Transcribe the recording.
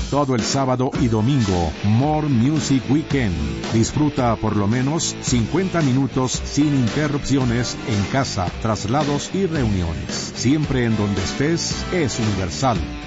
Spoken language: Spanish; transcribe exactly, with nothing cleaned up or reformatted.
todo el sábado y domingo. More Music Weekend. Disfruta por lo menos cincuenta minutos sin interrupciones en casa, traslados y reuniones. Siempre en donde estés es Universal.